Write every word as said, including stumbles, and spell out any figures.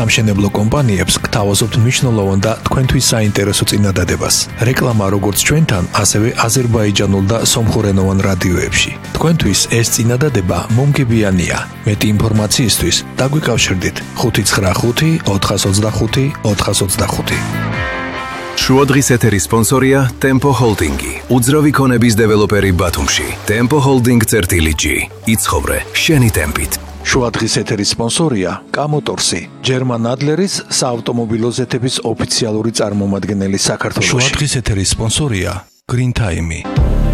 სამშენებლო კომპანიებს გთავაზობთ მნიშვნელოვან და თქვენთვის საინტერესო წინადადებას. რეკლამა როგორც ჩვენთან, ასევე აზერბაიჯანულ და სომხურენოვან რადიოებში. თქვენთვის ეს წინადადება მომგებიანია. მეტი ინფორმაციისთვის დაგვიკავშირდით ხუთი ცხრა ხუთი ოთხას ოცდახუთი ოთხას ოცდახუთი. შუადღის ეთერის სპონსორია Tempo Holding, უძრავი ქონების დეველოპერი ბათუმში. Tempo Holding წერტილი G. იცხოვრე შენი ტემპით. შუადღის ეთერის სპონსორია კამოტორსი, ჯერმან ადლერის საავტომობილო ზეთების ოფიციალური წარმომადგენელი საქართველოში. შუადღის ეთერის სპონსორია Green Time.